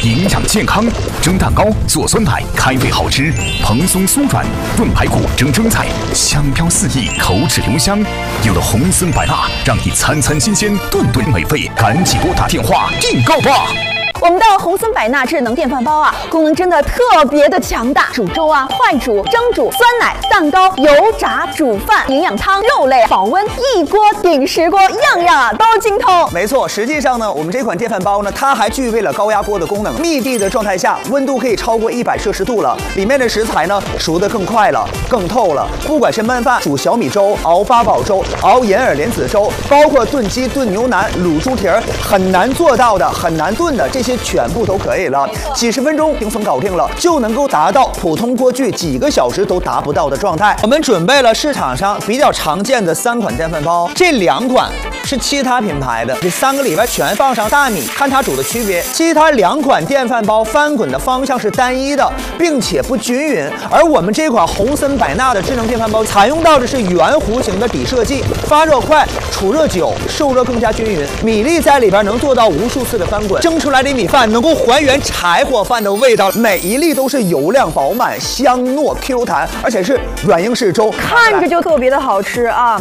营养健康。蒸蛋糕做酸奶，开胃好吃，蓬松酥软；炖排骨蒸蒸菜，香飘四溢，口齿留香。有了红参百辣，让你餐餐新鲜，顿顿美味。赶紧拨打电话订购吧！ 我们的红参百纳智能电饭煲啊，功能真的特别的强大，煮粥啊、快煮、蒸煮、酸奶、蛋糕、油炸、煮饭、营养汤、肉类、保温，一锅顶10锅，样样啊都精通。 没错，实际上呢，我们这款电饭煲呢，它还具备了高压锅的功能，密闭的状态下，温度可以超过100摄氏度了。里面的食材呢，熟得更快了，更透了。不管是焖饭、煮小米粥、熬八宝粥、熬银耳莲子粥，包括炖鸡、炖牛腩、卤猪蹄儿，很难做到的、很难炖的这些全部都可以了，几十分钟轻松搞定了，就能够达到普通锅具几个小时都达不到的状态。我们准备了市场上比较常见的3款电饭煲，这2款是其他品牌的，这3个里边全放上大米，看它煮的区别。其他2款电饭煲翻滚的方向是单一的，并且不均匀，而我们这款红参百纳的智能电饭煲采用到的是圆弧形的底设计，发热快，储热久，受热更加均匀，米粒在里边能做到无数次的翻滚，蒸出来的米饭能够还原柴火饭的味道，每一粒都是油量饱满、香糯 Q 弹，而且是软硬适中， 看着就特别的好吃啊。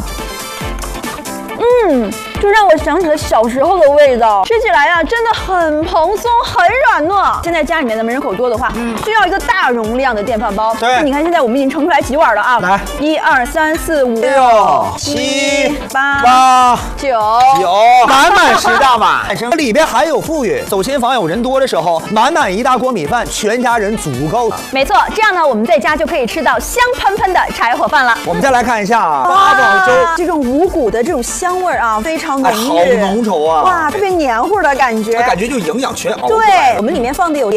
就让我想起了小时候的味道，吃起来啊，真的很蓬松，很软糯。现在家里面的人口多的话，需要一个大容量的电饭煲。 对， 那你看现在我们已经盛出来几碗了啊？ 来 ，1、2、3、4、5、 6、7、8、9，满满10大碗。里边还有富裕，走亲访友人多的时候，满满一大锅米饭，全家人足够了。 没错，这样呢，我们在家就可以吃到香喷喷的柴火饭了。 我们再来看一下啊，八宝粥这种五谷的这种香味啊，非常浓郁， 好浓稠啊！ 哇，特别黏糊的感觉， 感觉就营养全熬。 对，我们里面放的有